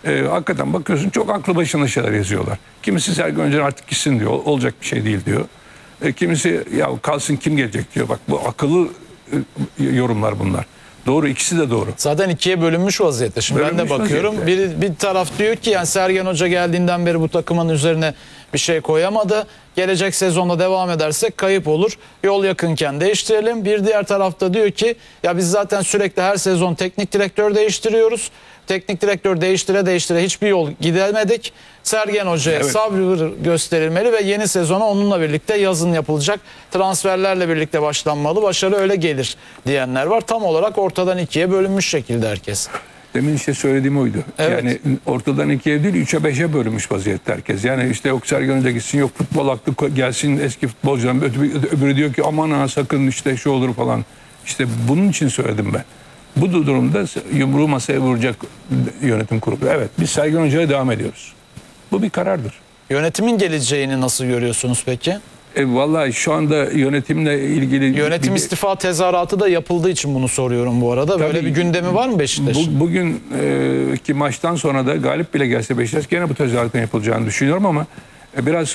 Hakikaten bakıyorsun çok aklı başında şeyler yazıyorlar. Kimisi Sergen Hoca artık gitsin diyor. Olacak bir şey değil diyor. Kimisi ya kalsın kim gelecek diyor. Bak bu akıllı yorumlar bunlar. Doğru, ikisi de doğru. Zaten ikiye bölünmüş vaziyette. Şimdi ben de bakıyorum. Bir taraf diyor ki yani Sergen Hoca geldiğinden beri bu takımın üzerine bir şey koyamadı. Gelecek sezonda devam edersek kayıp olur. Yol yakınken değiştirelim. Bir diğer tarafta diyor ki ya biz zaten sürekli her sezon teknik direktör değiştiriyoruz. Teknik direktör değiştire hiçbir yol gidemedik. Sergen Hoca'ya sabır gösterilmeli ve yeni sezona onunla birlikte yazın yapılacak transferlerle birlikte başlanmalı. Başarı öyle gelir diyenler var. Tam olarak ortadan ikiye bölünmüş şekilde herkes. Demin işte söylediğim oydu. Evet. Yani ortadan ikiye değil 3'e 5'e bölünmüş vaziyette herkes. Yani işte yok Sergen Hoca gitsin, yok futbol aklı gelsin eski futbolcudan. Öbürü diyor ki aman ha sakın işte şu olur falan. İşte bunun için söyledim ben. Bu durumda yumruğu masaya vuracak yönetim kurulu. Evet biz Sergen Hoca'ya devam ediyoruz. Bu bir karardır. Yönetimin geleceğini nasıl görüyorsunuz peki? Vallahi şu anda yönetimle ilgili... Yönetim istifa tezahüratı da yapıldığı için bunu soruyorum bu arada. Böyle bir gündemi var mı Beşiktaş'ın? Bugünkü maçtan sonra da galip bile gelse Beşiktaş gene bu tezahüratın yapılacağını düşünüyorum ama biraz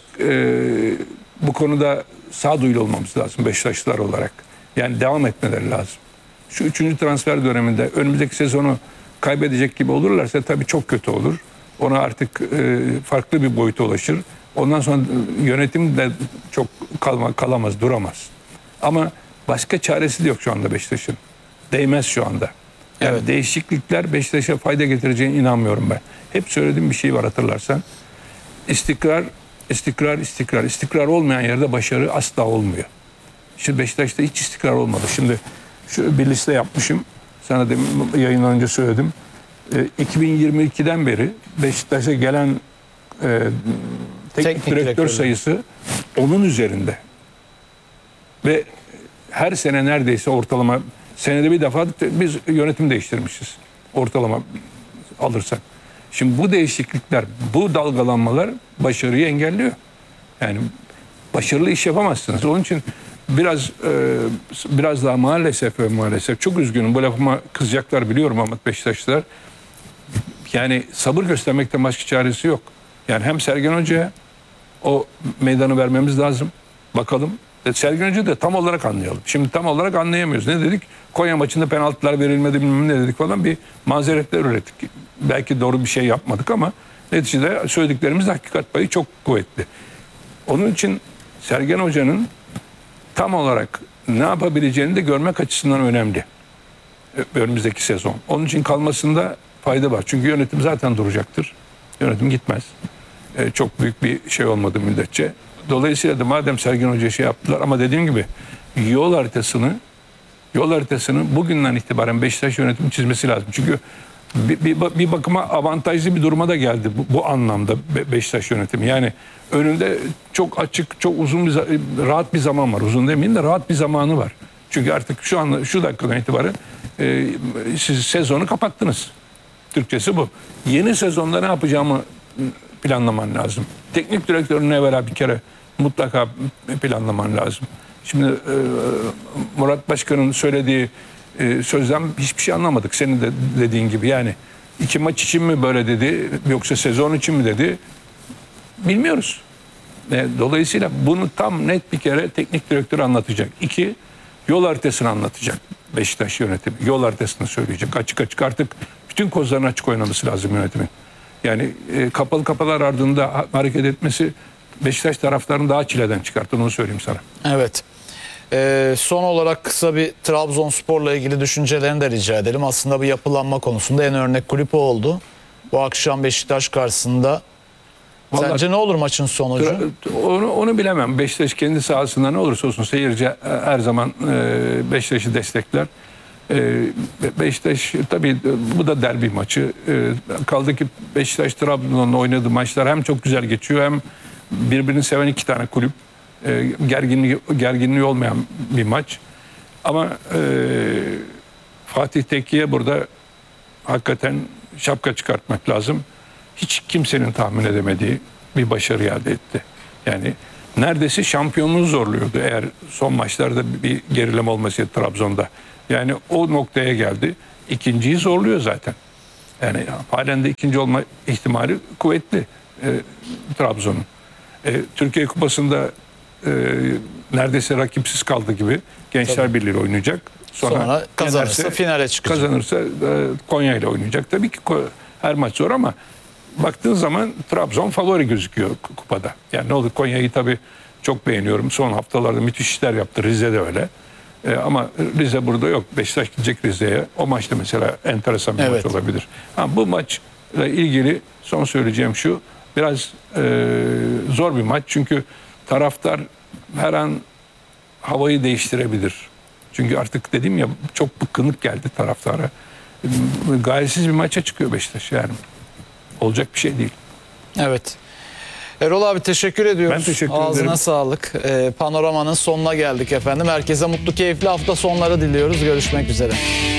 bu konuda sağduyulu olmamız lazım Beşiktaşlılar olarak. Yani devam etmeleri lazım. Şu 3. transfer döneminde önümüzdeki sezonu kaybedecek gibi olurlarsa tabii çok kötü olur. Ona artık farklı bir boyuta ulaşır. Ondan sonra yönetim de çok kalamaz, duramaz. Ama başka çaresi de yok şu anda Beşiktaş'ın. Değmez şu anda. Yani değişiklikler Beşiktaş'a fayda getireceğine inanmıyorum ben. Hep söylediğim bir şey var hatırlarsan. İstikrar, istikrar, istikrar. İstikrar olmayan yerde başarı asla olmuyor. Şimdi Beşiktaş'ta hiç istikrar olmadı. Şimdi şu bir liste yapmışım. Sana demin yayından önce söyledim. 2022'den beri Beşiktaş'a gelen teknik direktör sayısı onun üzerinde. Ve her sene neredeyse ortalama senede bir defa biz yönetim değiştirmişiz. Ortalama alırsak. Şimdi bu değişiklikler, bu dalgalanmalar başarıyı engelliyor. Yani başarılı iş yapamazsınız. Onun için biraz daha maalesef çok üzgünüm. Bu lafıma kızacaklar biliyorum ama Beşiktaşlılar. Yani sabır göstermekten başka çaresi yok. Yani hem Sergen Hoca'ya o meydanı vermemiz lazım. Bakalım. Sergen Hoca'yı da tam olarak anlayalım. Şimdi tam olarak anlayamıyoruz. Ne dedik? Konya maçında penaltılar verilmedi bilmem ne dedik falan bir mazeretler ürettik. Belki doğru bir şey yapmadık ama neticede söylediklerimiz hakikat payı çok kuvvetli. Onun için Sergen Hoca'nın tam olarak ne yapabileceğini de görmek açısından önemli. Önümüzdeki sezon. Onun için kalmasında fayda var. Çünkü yönetim zaten duracaktır. Yönetim gitmez. Çok büyük bir şey olmadı müddetçe. Dolayısıyla da madem Sergen Hoca şey yaptılar ama dediğim gibi yol haritasını bugünden itibaren Beşiktaş yönetimi çizmesi lazım. Çünkü bir bakıma avantajlı bir duruma da geldi bu anlamda Beşiktaş yönetimi. Yani önünde çok açık, çok uzun rahat bir zaman var. Uzun demeyeyim de rahat bir zamanı var. Çünkü artık şu dakikadan itibaren siz sezonu kapattınız. Türkçesi bu. Yeni sezonda ne yapacağımı planlaman lazım. Teknik direktörün evvela bir kere mutlaka planlaman lazım. Şimdi Murat Başkan'ın söylediği sözden hiçbir şey anlamadık. Senin de dediğin gibi yani 2 maç için mi böyle dedi yoksa sezon için mi dedi bilmiyoruz. Dolayısıyla bunu tam net bir kere teknik direktör anlatacak. 2 yol haritasını anlatacak Beşiktaş yönetimi. Yol haritasını söyleyecek. Açık artık bütün kozlarını açık oynaması lazım yönetimin. Yani kapalı kapılar ardında hareket etmesi Beşiktaş taraftarını daha çileden çıkarttı. Onu söyleyeyim sana. Evet. Son olarak kısa bir Trabzonspor'la ilgili düşüncelerini de rica edelim. Aslında bu yapılanma konusunda en örnek kulüp o oldu. Bu akşam Beşiktaş karşısında. Vallahi, sence ne olur maçın sonucu? Onu bilemem. Beşiktaş kendi sahasında ne olursa olsun seyirci her zaman Beşiktaş'ı destekler. Beşiktaş tabii bu da derbi maçı. Kaldı ki Beşiktaş Trabzon'la oynadığı maçlar hem çok güzel geçiyor hem birbirini seven 2 tane kulüp. Gerginliği olmayan bir maç. Ama Fatih Tekke'ye burada hakikaten şapka çıkartmak lazım. Hiç kimsenin tahmin edemediği bir başarı elde etti. Yani neredeyse şampiyonluğu zorluyordu eğer son maçlarda bir gerileme olmasaydı Trabzon'da. Yani o noktaya geldi. İkinciyi zorluyor zaten. Yani halen de ikinci olma ihtimali kuvvetli Trabzon'un. Türkiye Kupası'nda neredeyse rakipsiz kaldı gibi Gençler Birliği oynayacak. Sonra kazanırsa yenerse, finale çıkacak. Kazanırsa Konya ile oynayacak. Tabii ki her maç zor ama baktığın zaman Trabzon favori gözüküyor kupada. Yani ne oldu, Konya'yı tabii çok beğeniyorum. Son haftalarda müthiş işler yaptı. Rize'de öyle. Ama Rize burada yok. Beşiktaş gidecek Rize'ye. O maçta mesela enteresan bir maç olabilir. Bu maçla ilgili son söyleyeceğim şu. Biraz zor bir maç. Çünkü taraftar her an havayı değiştirebilir. Çünkü artık dedim ya, çok bıkkınlık geldi taraftara. Gayesiz bir maça çıkıyor Beşiktaş yani. Olacak bir şey değil. Evet. Erol abi teşekkür ediyoruz. Ben teşekkür Ağzına ederim. sağlık. Panorama'nın sonuna geldik efendim. Herkese mutlu, keyifli hafta sonları diliyoruz. Görüşmek üzere.